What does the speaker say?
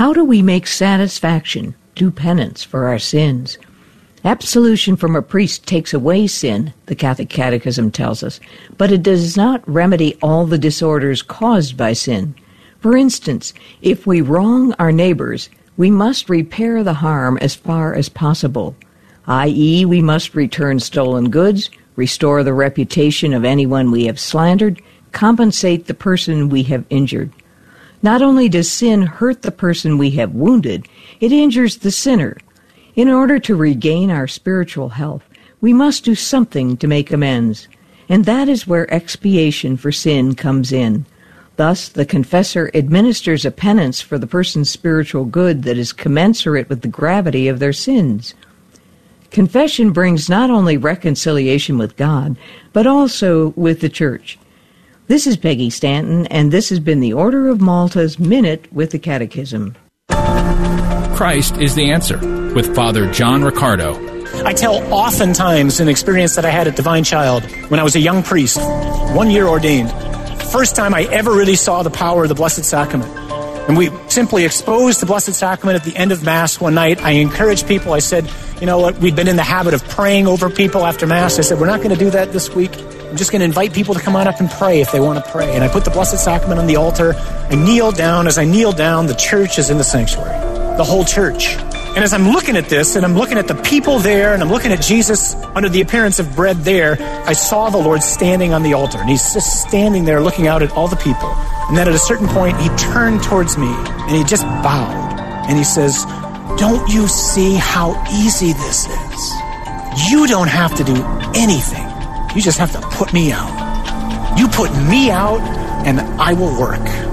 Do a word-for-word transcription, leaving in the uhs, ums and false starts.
How do we make satisfaction, do penance for our sins? Absolution from a priest takes away sin, the Catholic Catechism tells us, but it does not remedy all the disorders caused by sin. For instance, if we wrong our neighbors, we must repair the harm as far as possible, that is, we must return stolen goods, restore the reputation of anyone we have slandered, compensate the person we have injured. Not only does sin hurt the person we have wounded, it injures the sinner. In order to regain our spiritual health, we must do something to make amends, and that is where expiation for sin comes in. Thus, the confessor administers a penance for the person's spiritual good that is commensurate with the gravity of their sins. Confession brings not only reconciliation with God, but also with the Church. This is Peggy Stanton, and this has been the Order of Malta's Minute with the Catechism. Christ is the answer, with Father John Riccardo. I tell oftentimes an experience that I had at Divine Child when I was a young priest, one year ordained. First time I ever really saw the power of the Blessed Sacrament. And we simply exposed the Blessed Sacrament at the end of Mass one night. I encouraged people. I said, you know what, we'd been in the habit of praying over people after Mass. I said, we're not going to do that this week. I'm just going to invite people to come on up and pray if they want to pray. And I put the Blessed Sacrament on the altar. I kneel down. As I kneel down, the church is in the sanctuary. The whole church. And as I'm looking at this, and I'm looking at the people there, and I'm looking at Jesus under the appearance of bread there, I saw the Lord standing on the altar. And he's just standing there looking out at all the people. And then at a certain point, he turned towards me, and he just bowed. And he says, don't you see how easy this is? You don't have to do anything. You just have to put me out. You put me out, and I will work.